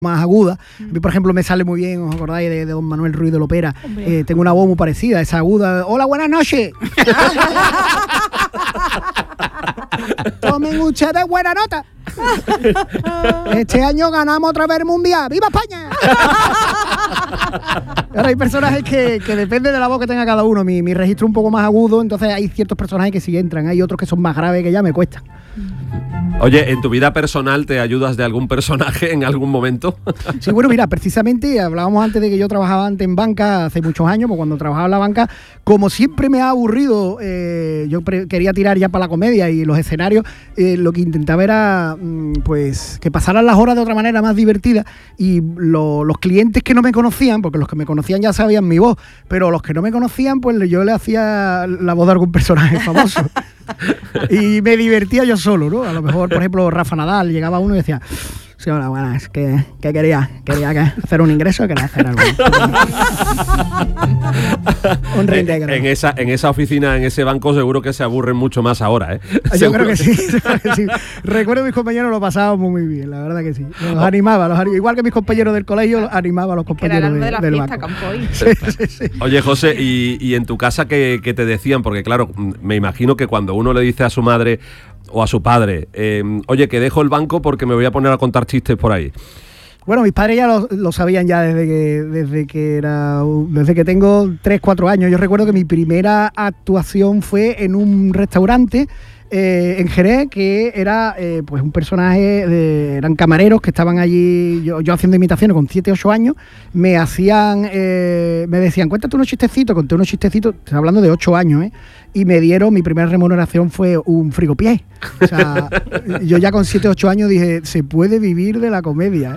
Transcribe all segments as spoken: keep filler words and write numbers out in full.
más aguda. A mí, por ejemplo, me sale muy bien, ¿os acordáis de, de don Manuel Ruiz de Lopera? Eh, tengo una voz muy parecida, esa aguda. Hola, buenas noches. Tomen ustedes buena nota. Este año ganamos otra vez el mundial. ¡Viva España! Ahora hay personajes que, que depende de la voz que tenga cada uno. Mi, mi registro es un poco más agudo, entonces hay ciertos personajes que sí entran. Hay otros que son más graves que ya me cuestan. Oye, ¿en tu vida personal te ayudas de algún personaje en algún momento? Sí, bueno, mira, precisamente hablábamos antes de que yo trabajaba antes en banca hace muchos años, pues cuando trabajaba en la banca, como siempre me ha aburrido, eh, yo pre- quería tirar ya para la comedia y los escenarios, eh, lo que intentaba era mmm, pues que pasaran las horas de otra manera más divertida y lo, los clientes que no me conocían, porque los que me conocían ya sabían mi voz, pero los que no me conocían, pues yo le hacía la voz de algún personaje famoso. Y me divertía yo solo, ¿no? A lo mejor, por ejemplo, Rafa Nadal, llegaba uno y decía: sí, hola, buenas, ¿qué, qué quería? ¿Quería que hacer un ingreso o quería hacer algo? Un reintegro. En esa, en esa oficina, en ese banco, seguro que se aburren mucho más ahora, ¿eh? Yo Seguro creo que sí, sí. Recuerdo que mis compañeros lo pasábamos muy bien, la verdad que sí. Los animaba, los animaba. Igual que mis compañeros del colegio, los animaba a los compañeros de, de la del fiesta, banco. Campoy. Sí, sí, sí. Oye, José, y, y en tu casa, ¿qué, qué te decían? Porque claro, me imagino que cuando uno le dice a su madre o a su padre, eh, oye, que dejo el banco porque me voy a poner a contar chistes por ahí. Bueno, mis padres ya lo, lo sabían ya desde que desde que era desde que tengo tres, cuatro años. Yo recuerdo que mi primera actuación fue en un restaurante eh, en Jerez, que era eh, pues un personaje, de, eran camareros que estaban allí, yo, yo haciendo imitaciones con siete, ocho años, me hacían, eh, me decían, cuéntate unos chistecitos, conté unos chistecitos, estoy hablando de ocho años, ¿eh? Y me dieron, mi primera remuneración fue un frigopié. O sea, yo ya con siete, ocho años dije, se puede vivir de la comedia,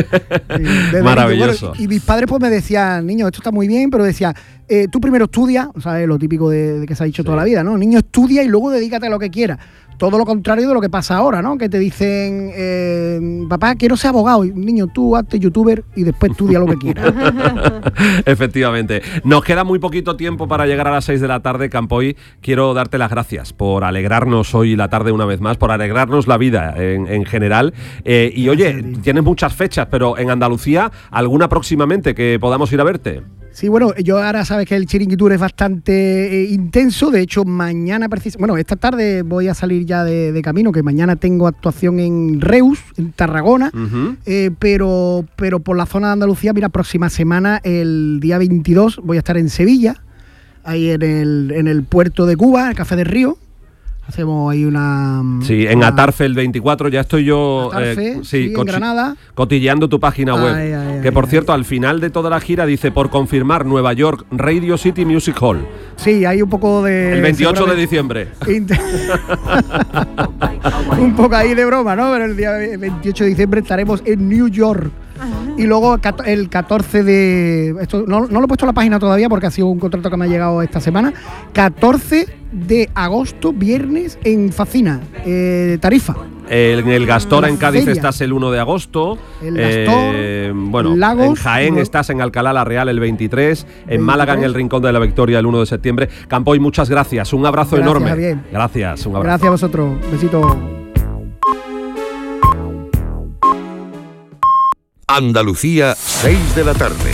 ¿eh? Maravilloso. Bueno, y mis padres pues me decían, niño, esto está muy bien, pero decían, eh, tú primero estudia, o sea, es lo típico de, de que se ha dicho sí. toda la vida, ¿no? Niño, estudia y luego dedícate a lo que quieras. Todo lo contrario de lo que pasa ahora, ¿no? Que te dicen, eh, papá, quiero ser abogado. Y, niño, tú hazte youtuber y después estudia lo que quieras. Efectivamente. Nos queda muy poquito tiempo para llegar a las seis de la tarde, Campoy. Quiero darte las gracias por alegrarnos hoy la tarde una vez más, por alegrarnos la vida en, en general. Eh, y oye, tienes muchas fechas, pero en Andalucía, ¿alguna próximamente que podamos ir a verte? Sí, bueno, yo ahora sabes que el Chiringuitur es bastante eh, intenso. De hecho, mañana, precis- bueno, esta tarde voy a salir ya de, de camino, que mañana tengo actuación en Reus, en Tarragona, uh-huh. eh, pero, pero por la zona de Andalucía, mira, próxima semana, el día veintidós, voy a estar en Sevilla, ahí en el, en el puerto de Cuba, el Café del Río. Hacemos ahí una... Sí, en una... Atarfe el veinticuatro, ya estoy yo... Atarfe, eh, sí, sí en Granada. Cotilleando tu página web. Ay, ay, que, ay, por ay, cierto, ay. al final de toda la gira dice, por confirmar, Nueva York Radio City Music Hall. Sí, hay un poco de... El veintiocho de diciembre. Inter... un poco ahí de broma, ¿no? Pero el día veintiocho de diciembre estaremos en New York. Y luego el catorce de... Esto no, no lo he puesto en la página todavía porque ha sido un contrato que me ha llegado esta semana. catorce de agosto, viernes, en Facina, eh, Tarifa. El, en el Gastor en Cádiz feria. Estás el uno de agosto. El Gastor, eh, bueno, Lagos, en Jaén no. estás en Alcalá la Real el veintitrés, en veintitrés. Málaga en el Rincón de la Victoria el uno de septiembre. Campoy, muchas gracias, un abrazo gracias, enorme. Javier. Gracias, un abrazo. Gracias a vosotros, besito. Andalucía, seis de la tarde.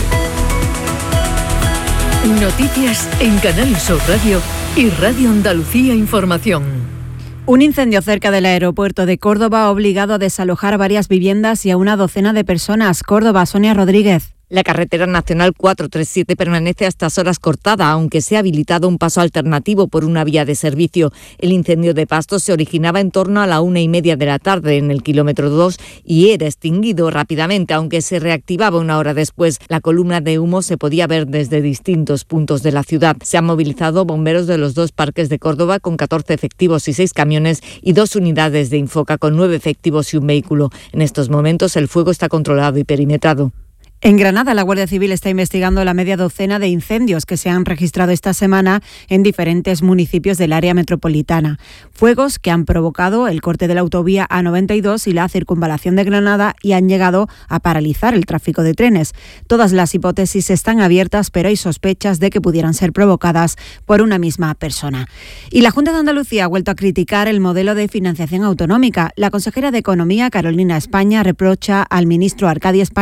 Noticias en Canal Sur Radio y Radio Andalucía Información. Un incendio cerca del aeropuerto de Córdoba ha obligado a desalojar varias viviendas y a una docena de personas. Córdoba, Sonia Rodríguez. La carretera nacional cuatrocientos treinta y siete permanece a estas horas cortada, aunque se ha habilitado un paso alternativo por una vía de servicio. El incendio de Pasto se originaba en torno a la una y media de la tarde en el kilómetro dos y era extinguido rápidamente, aunque se reactivaba una hora después. La columna de humo se podía ver desde distintos puntos de la ciudad. Se han movilizado bomberos de los dos parques de Córdoba con catorce efectivos y seis camiones y dos unidades de Infoca con nueve efectivos y un vehículo. En estos momentos el fuego está controlado y perimetrado. En Granada, la Guardia Civil está investigando la media docena de incendios que se han registrado esta semana en diferentes municipios del área metropolitana. Fuegos que han provocado el corte de la autovía A noventa y dos y la circunvalación de Granada y han llegado a paralizar el tráfico de trenes. Todas las hipótesis están abiertas, pero hay sospechas de que pudieran ser provocadas por una misma persona. Y la Junta de Andalucía ha vuelto a criticar el modelo de financiación autonómica. La consejera de Economía, Carolina España, reprocha al ministro Arcadio España